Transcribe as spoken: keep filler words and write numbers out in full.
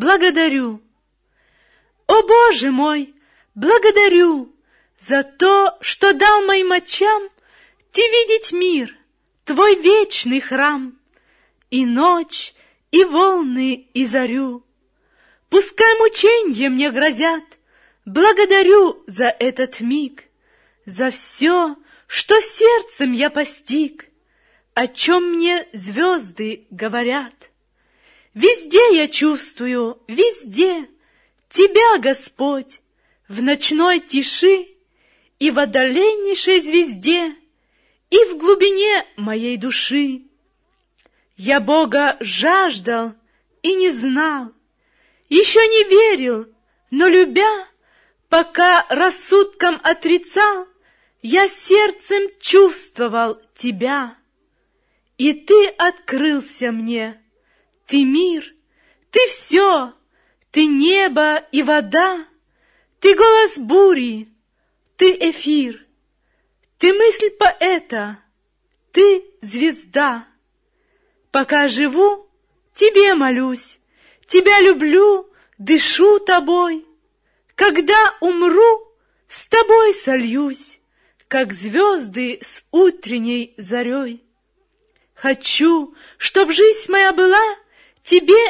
благодарю. О, Боже мой, благодарю за то, что дал моим очам Ты видеть мир, Твой вечный храм, и ночь, и волны, и зарю. Пускай мученья мне грозят, благодарю за этот миг, за все, что сердцем я постиг, о чем мне звезды говорят. Везде я чувствую, везде Тебя, Господь, в ночной тиши и в отдаленнейшей звезде, и в глубине моей души. Я Бога жаждал и не знал, еще не верил, но любя, пока рассудком отрицал, я сердцем чувствовал Тебя. И Ты открылся мне, Ты мир, Ты все, Ты небо и вода, Ты голос бури, Ты эфир, Ты мысль поэта, Ты звезда. Пока живу, Тебе молюсь, Тебя люблю, дышу Тобой. Когда умру, с Тобой сольюсь, как звезды с утренней зарей. Хочу, чтоб жизнь моя была Тебе